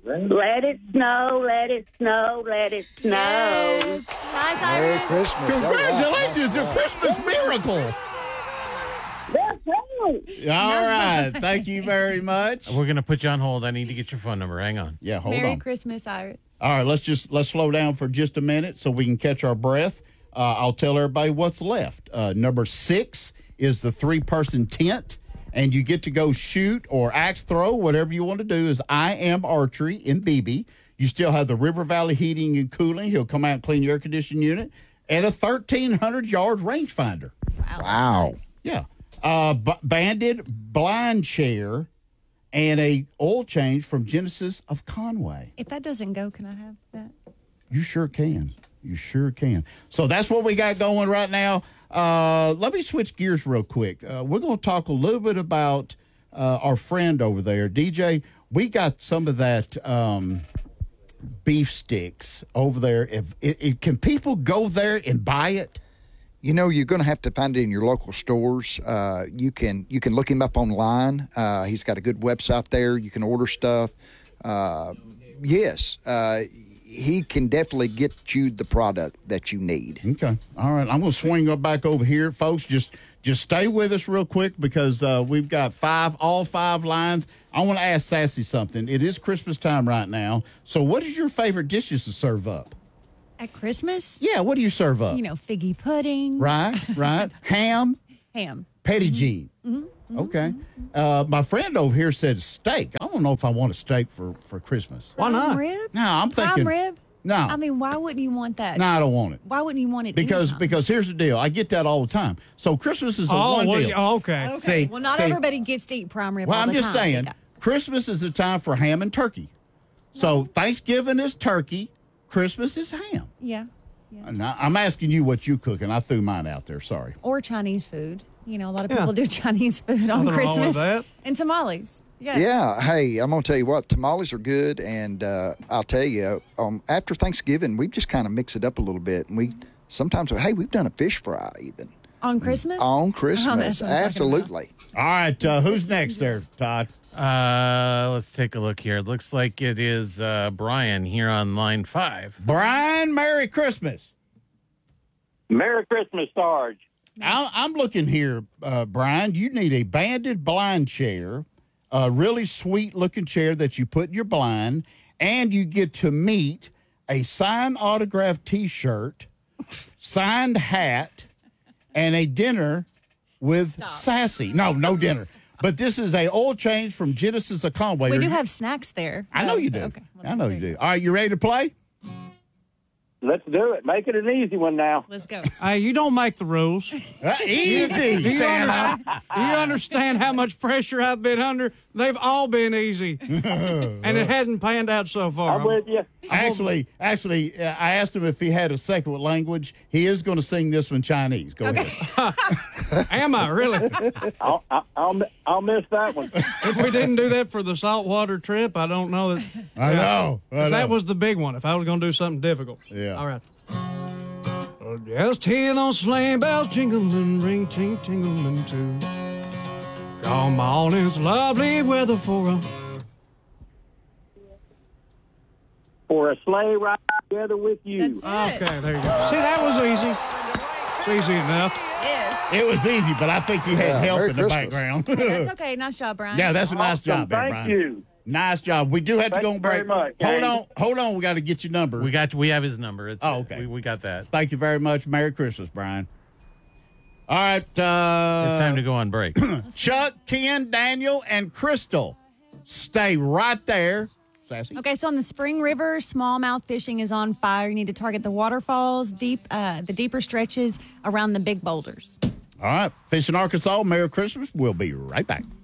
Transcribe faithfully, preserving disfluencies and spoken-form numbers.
Let it snow, let it snow, let it snow. Yes. Bye, Merry Cyrus. Christmas. Congratulations, a Christmas miracle. That's right. All right. Thank you very much. We're going to put you on hold. I need to get your phone number. Hang on. Yeah, hold Merry on. Christmas, Cyrus. All right, let's just let's slow down for just a minute so we can catch our breath. Uh, I'll tell everybody what's left. Uh, number six is the three-person tent, and you get to go shoot or axe throw, whatever you want to do. Is I Am Archery in Beebe. You still have the River Valley Heating and Cooling. He'll come out and clean your air conditioning unit, and a thirteen hundred yard rangefinder. Wow. Wow. Nice. Yeah, uh, b- banded blind chair, and a oil change from Genesis of Conway. If that doesn't go, can I have that? You sure can. You sure can. So that's what we got going right now. Uh, let me switch gears real quick. Uh, we're going to talk a little bit about uh, our friend over there. D J, we got some of that um, beef sticks over there. If, if, if Can people go there and buy it? You know, you're going to have to find it in your local stores. Uh, you can you can look him up online. Uh, he's got a good website there. You can order stuff. Uh, yes, uh, he can definitely get you the product that you need. Okay. All right. I'm going to swing up back over here, folks. Just just stay with us real quick because uh, we've got five, all five lines. I want to ask Sassy something. It is Christmas time right now. So what is your favorite dishes to serve up? At Christmas? Yeah, what do you serve up? You know, figgy pudding. Right, right. Ham, Ham. Petty Jean. Mm-hmm. Okay. Uh, my friend over here said steak. I don't know if I want a steak for, for Christmas. Why not? Prime rib? No, I'm Prime thinking. rib? No. I mean, why wouldn't you want that? No, I don't want it. Why wouldn't you want it Because anytime? because here's the deal. I get that all the time. So Christmas is a Oh, one well, deal. yeah, okay. Okay. See, well, not see- everybody gets to eat prime rib Well, all I'm the just time. saying, Yeah. Christmas is the time for ham and turkey. So Thanksgiving is turkey, Christmas is ham. Yeah. yeah. And I- I'm asking you what you cook, and I threw mine out there. Sorry. Or Chinese food. You know, a lot of Yeah. people do Chinese food on Nothing wrong with Christmas. that. And tamales. Yeah. Yeah, hey, I'm going to tell you what, tamales are good, and uh, I'll tell you, um, after Thanksgiving, we just kind of mix it up a little bit, and we sometimes, hey, we've done a fish fry even On Christmas? on Oh, Christmas. that's what I'm talking Absolutely. All right. Uh, who's next there, Todd? Uh, let's take a look here. It looks like it is uh, Brian here on line five. Brian, Merry Christmas. Merry Christmas, Sarge. I, I'm looking here, uh, Brian. You need a banded blind chair, a really sweet-looking chair that you put in your blind, and you get to meet a signed autographed T-shirt, signed hat, and a dinner with Stop. Sassy. No, no dinner. But this is a oil change from Genesis of Conway. We Are do you- have snacks there. I know Oh, you do. Okay. Well, I know there you go. do. All right, you ready to play? Let's do it. Make it an easy one now. Let's go. Hey, you don't make the rules. Uh, easy, Do you, Santa. understand, do you understand how much pressure I've been under? They've all been easy, and it hasn't panned out so far. I'm with you. Actually, actually, uh, I asked him if he had a second language. He is going to sing this one Chinese. Go ahead. Am I really? I'll, I'll, I'll, I'll miss that one. If we didn't do that for the saltwater trip, I don't know that. I know. I 'Cause know. that was the big one. If I was going to do something difficult. Yeah. All right. Oh, just hear those sleigh bells jingling, ring, ting, tingling too. Come on, it's lovely weather for a. For a sleigh ride together with you. That's it. Okay, there you go. See, that was easy. It's easy enough. Yes. It was easy, but I think you had Yeah, help Merry in the Christmas. background. That's okay. Nice job, Brian. Yeah, that's a nice Awesome. job, there, Thank Brian. you. Nice job. We do have to Thank go you on break. very much, hold gang. on, hold on. We got to get your number. We got we have his number. It's, Oh, okay. We, we got that. Thank you very much. Merry Christmas, Brian. All right. Uh, It's time to go on break. Chuck, Ken, Daniel, and Crystal, stay right there. Sassy. Okay, so on the Spring River, smallmouth fishing is on fire. You need to target the waterfalls, deep, uh, the deeper stretches around the big boulders. All right. Fishing Arkansas. Merry Christmas. We'll be right back.